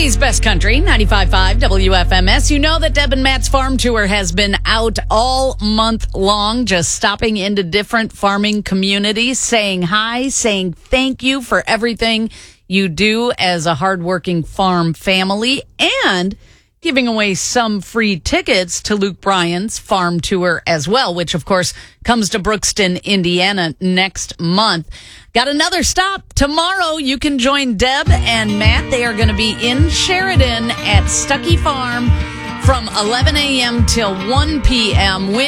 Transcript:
Murphy's Best Country, 95.5 WFMS. You know that Deb and Matt's farm tour has been out all month long, just stopping into different farming communities, saying hi, saying thank you for everything you do as a hardworking farm family, and giving away some free tickets to Luke Bryan's farm tour as well, which, of course, comes to Brookston, Indiana next month. Got another stop tomorrow. You can join Deb and Matt. They are going to be in Sheridan at Stuckey Farm from 11 a.m. till 1 p.m.